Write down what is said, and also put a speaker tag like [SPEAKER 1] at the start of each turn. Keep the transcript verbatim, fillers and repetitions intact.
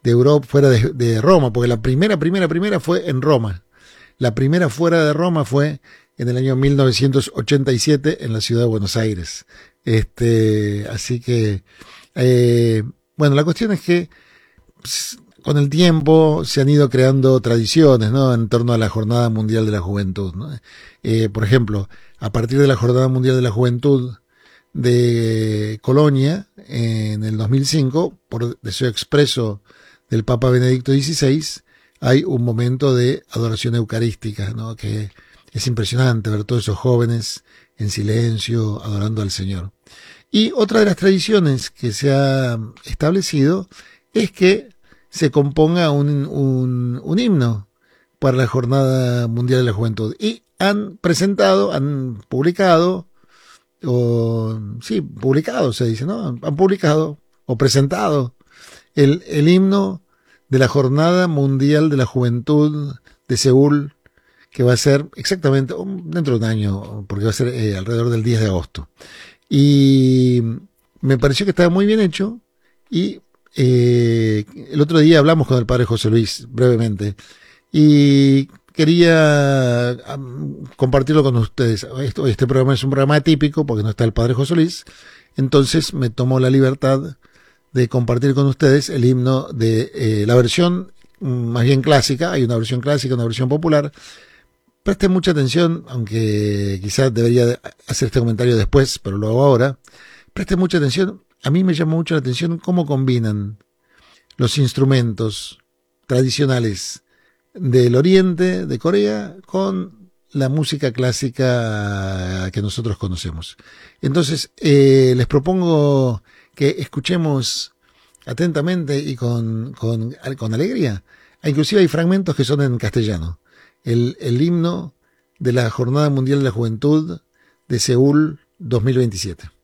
[SPEAKER 1] de Europa, fuera de, de Roma, porque la primera, primera, primera fue en Roma. La primera fuera de Roma fue en el año mil novecientos ochenta y siete en la ciudad de Buenos Aires. Este, así que, eh, bueno, la cuestión es que pues, con el tiempo se han ido creando tradiciones, ¿no? En torno a la Jornada Mundial de la Juventud, ¿no? Eh, por ejemplo, a partir de la Jornada Mundial de la Juventud de Colonia, en el dos mil cinco, por deseo expreso del Papa Benedicto dieciséis, hay un momento de adoración eucarística, ¿no? Que es impresionante ver todos esos jóvenes en silencio adorando al Señor. Y otra de las tradiciones que se ha establecido es que se componga un, un, un himno para la Jornada Mundial de la Juventud. Y han presentado, han publicado, o sí, publicado se dice, ¿no? Han publicado o presentado el, el himno de la Jornada Mundial de la Juventud de Seúl, que va a ser exactamente dentro de un año, porque va a ser eh, alrededor del diez de agosto. Y me pareció que estaba muy bien hecho, y eh, el otro día hablamos con el padre José Luis brevemente, y quería um, compartirlo con ustedes. Esto, este programa es un programa atípico porque no está el padre José Luis, entonces me tomó la libertad de compartir con ustedes el himno de eh, la versión más bien clásica. Hay una versión clásica, una versión popular. Presten mucha atención, aunque quizás debería hacer este comentario después, pero lo hago ahora. Presten mucha atención. A mí me llamó mucho la atención cómo combinan los instrumentos tradicionales del Oriente, de Corea, con la música clásica que nosotros conocemos. Entonces, eh, les propongo que escuchemos atentamente y con, con, con alegría. Inclusive hay fragmentos que son en castellano. El, el himno de la Jornada Mundial de la Juventud de Seúl dos mil veintisiete.